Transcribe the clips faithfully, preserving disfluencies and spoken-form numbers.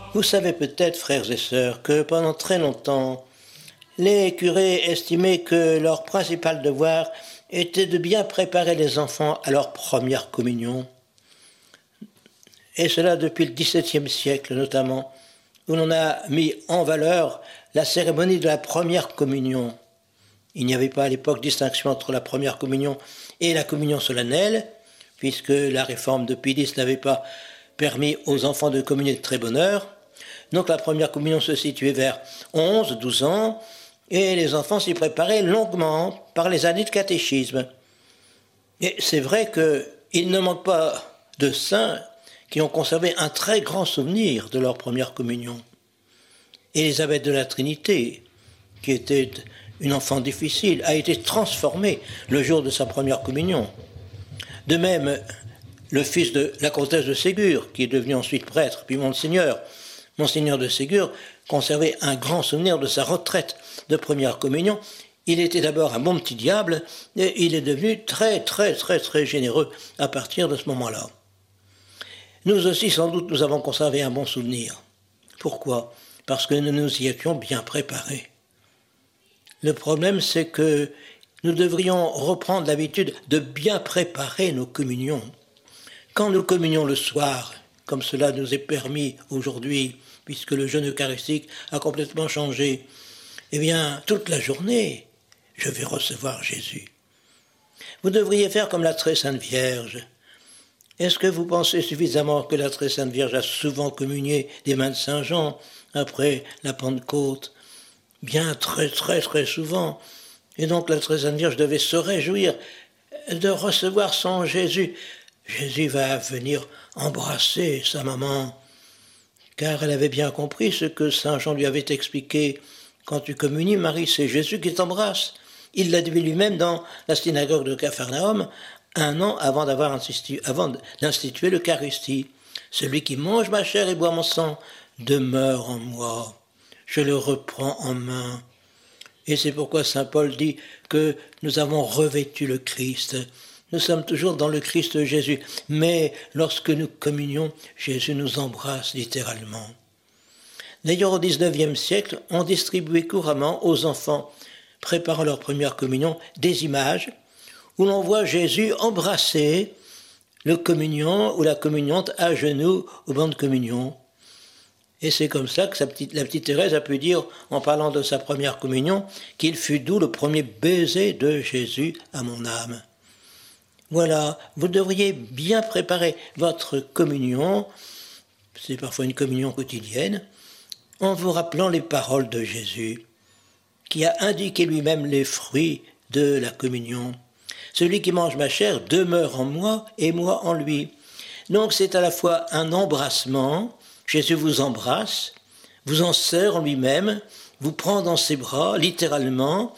Vous savez peut-être, frères et sœurs, que pendant très longtemps, les curés estimaient que leur principal devoir était de bien préparer les enfants à leur première communion. Et cela depuis le dix-septième siècle notamment, où l'on a mis en valeur la cérémonie de la première communion. Il n'y avait pas à l'époque distinction entre la première communion et la communion solennelle, puisque la réforme de Pie X n'avait pas permis aux enfants de communier de très bonne heure. Donc la première communion se situait vers onze, douze ans, et les enfants s'y préparaient longuement par les années de catéchisme. Et c'est vrai qu'il ne manque pas de saints qui ont conservé un très grand souvenir de leur première communion. Élisabeth de la Trinité, qui était une enfant difficile, a été transformée le jour de sa première communion. De même, le fils de la comtesse de Ségur, qui est devenu ensuite prêtre, puis Monseigneur, Monseigneur de Ségur, conservait un grand souvenir de sa retraite de première communion. Il était d'abord un bon petit diable, et il est devenu très, très, très, très généreux à partir de ce moment-là. Nous aussi, sans doute, nous avons conservé un bon souvenir. Pourquoi ? Parce que nous nous y étions bien préparés. Le problème, c'est que nous devrions reprendre l'habitude de bien préparer nos communions. Quand nous communions le soir, comme cela nous est permis aujourd'hui, puisque le jeûne eucharistique a complètement changé, eh bien, toute la journée, je vais recevoir Jésus. Vous devriez faire comme la très sainte Vierge. Est-ce que vous pensez suffisamment que la très sainte Vierge a souvent communié des mains de Saint Jean après la Pentecôte ? Bien très très très souvent. Et donc la très sainte Vierge devait se réjouir de recevoir son Jésus. Jésus va venir embrasser sa maman, car elle avait bien compris ce que Saint Jean lui avait expliqué. Quand tu communies, Marie, c'est Jésus qui t'embrasse. Il l'a dit lui-même dans la synagogue de Capharnaüm, un an avant, d'avoir institué, avant d'instituer l'Eucharistie. Celui qui mange ma chair et boit mon sang demeure en moi. Je le reprends en main. Et c'est pourquoi saint Paul dit que nous avons revêtu le Christ. Nous sommes toujours dans le Christ Jésus. Mais lorsque nous communions, Jésus nous embrasse littéralement. D'ailleurs, au dix-neuvième siècle, on distribuait couramment aux enfants préparant leur première communion des images où l'on voit Jésus embrasser le communion ou la communiante à genoux au banc de communion. Et c'est comme ça que sa petite, la petite Thérèse a pu dire, en parlant de sa première communion, qu'il fut doux le premier baiser de Jésus à mon âme. Voilà, vous devriez bien préparer votre communion, c'est parfois une communion quotidienne, en vous rappelant les paroles de Jésus, qui a indiqué lui-même les fruits de la communion. Celui qui mange ma chair demeure en moi et moi en lui. Donc c'est à la fois un embrassement. Jésus vous embrasse, vous en serre en lui-même, vous prend dans ses bras, littéralement,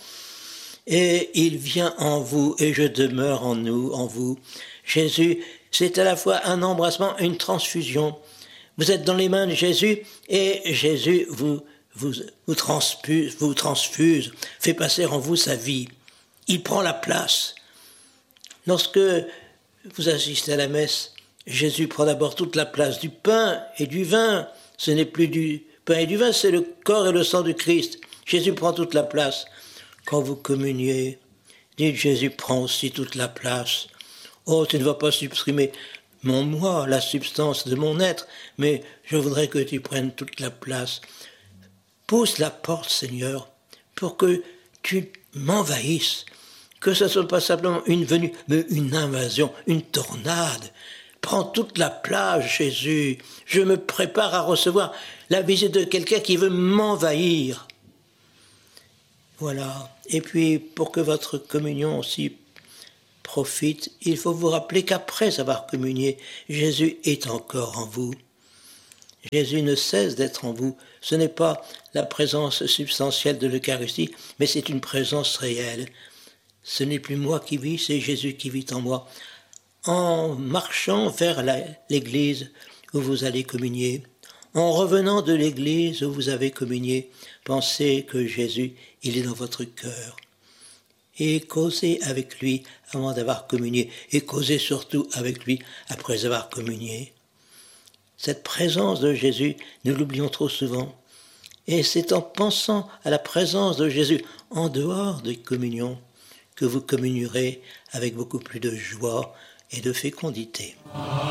et il vient en vous, et je demeure en nous, en vous. Jésus, c'est à la fois un embrassement et une transfusion. Vous êtes dans les mains de Jésus, et Jésus vous, vous, vous, transpuse, vous transfuse, fait passer en vous sa vie. Il prend la place. Lorsque vous assistez à la messe, Jésus prend d'abord toute la place du pain et du vin. Ce n'est plus du pain et du vin, c'est le corps et le sang du Christ. Jésus prend toute la place. Quand vous communiez, dites Jésus prend aussi toute la place. Oh, tu ne vas pas supprimer mon moi, la substance de mon être, mais je voudrais que tu prennes toute la place. Pousse la porte, Seigneur, pour que tu m'envahisses, que ce ne soit pas simplement une venue, mais une invasion, une tornade. Prends toute la place, Jésus. Je me prépare à recevoir la visite de quelqu'un qui veut m'envahir. Voilà. Et puis, pour que votre communion aussi profite, il faut vous rappeler qu'après avoir communié, Jésus est encore en vous. Jésus ne cesse d'être en vous. Ce n'est pas la présence substantielle de l'Eucharistie, mais c'est une présence réelle. Ce n'est plus moi qui vis, c'est Jésus qui vit en moi. En marchant vers la, l'église où vous allez communier, en revenant de l'église où vous avez communié, pensez que Jésus, il est dans votre cœur. Et causez avec lui avant d'avoir communié, et causez surtout avec lui après avoir communié. Cette présence de Jésus, nous l'oublions trop souvent. Et c'est en pensant à la présence de Jésus en dehors des communions que vous communierez avec beaucoup plus de joie et de fécondité.